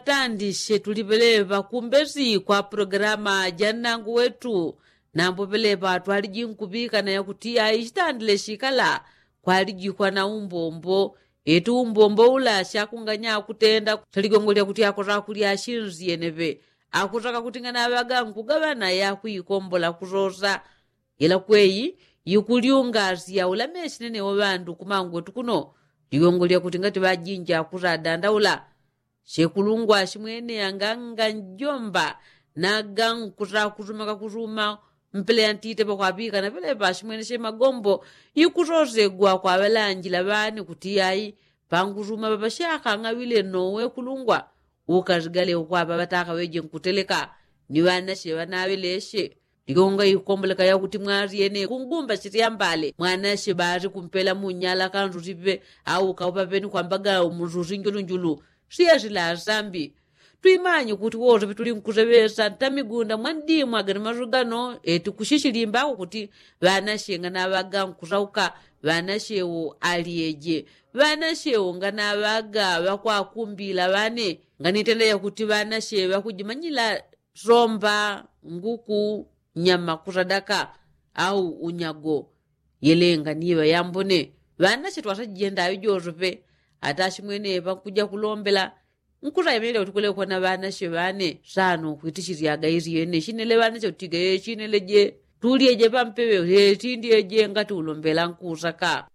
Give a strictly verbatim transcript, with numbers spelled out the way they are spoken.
tandishe tulipeleva kumbezi kwa programa janangu wetu nambo peleva twaliji nkupika na yakutia ishtandile shikala kwaliji kwa na umbombo etu umbombo ula shakunganya kutenda taligongolya kuti akotaka kuli ashinzi yeneve akutaka kutingana abaga nkugabana yakuikombola kuzoza ila kweyi yikuliungazi ya ulameshi nene wa bandu kumangwe tukuno ligongolya kuti ngati bajinja kutadandaula shekulungwa shimwene anganga njomba naga nkutaka kutumaka kutuma mpele antite pa kwapika na pele pa shimwene she magombo yikutozegwa kwa abalanjila bani kuti yayi pangutuma babashaka ngawile nowe kulungwa ukazigale ukwapa bataka weje nkuteleka ni wana she banabeleshe ligonga yikomboleka ya kuti mwari yene kungumba chitiyambale mwana she bari kumpela munyala kandu tipe au kaupa peni kwambaga umuzuzinjulu njulu siya zila zambi tuimanyi kuti wote vituli nkutebesa tamigunda mwandimu agani mazugano eti kushishilimba kuti vana shenga na baga nkutauka vana shewo aliyeje vana shewo ngana baga bakwakumbila bane nganitendea kuti vana she bakujimanyila somba nguku nyama kusadaka au unyago yelenga niwe yambone vana she twasajenda yojope atashi mwene bakuja kulombela nkuta yemele utukule kwa na bana shebane sano kwitishiriaga iri yene shinele bana chotiga ye shinele je tuliye je pampewe he tindi je ngati ulombela nkusaka